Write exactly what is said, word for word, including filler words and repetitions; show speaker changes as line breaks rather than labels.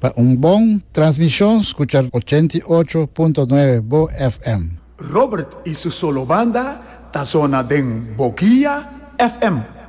para un buen transmisión, escuchar ochenta y ocho punto nueve Bo F M.
Robert y su solo banda, ta zona den Boquilla F M.